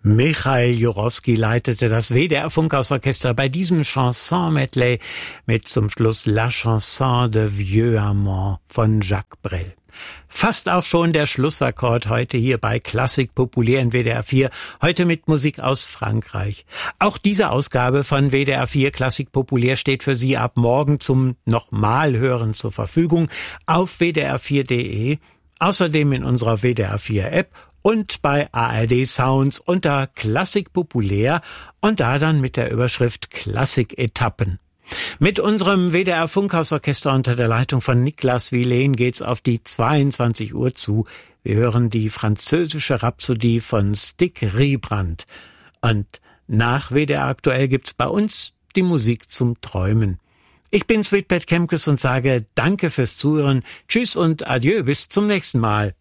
Michael Jurowski leitete das WDR Funkhausorchester bei diesem Chanson-Medley mit zum Schluss La Chanson de Vieux Amant von Jacques Brel. Fast auch schon der Schlussakkord heute hier bei Klassik Populär in WDR 4, heute mit Musik aus Frankreich. Auch diese Ausgabe von WDR 4 Klassik Populär steht für Sie ab morgen zum Nochmalhören zur Verfügung auf wdr4.de, außerdem in unserer WDR 4 App und bei ARD Sounds unter Klassik Populär und da dann mit der Überschrift Klassik-Etappen. Mit unserem WDR Funkhausorchester unter der Leitung von Niklas Vilen geht's auf die 22 Uhr zu. Wir hören die französische Rhapsodie von Stig Riebrand. Und nach WDR Aktuell gibt's bei uns die Musik zum Träumen. Ich bin Sweetbet Kemkes und sage Danke fürs Zuhören. Tschüss und Adieu, bis zum nächsten Mal.